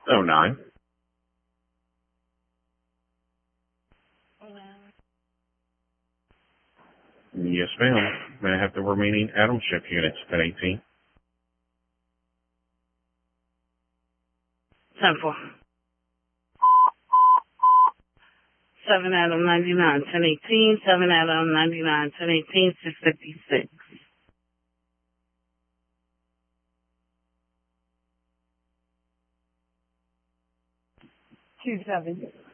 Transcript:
09. Yes, ma'am. May I have the remaining Atom Ship units, 1018? 10-4. 7 Atom 99, 1018. 7 Atom 99, 1018, 656. 27.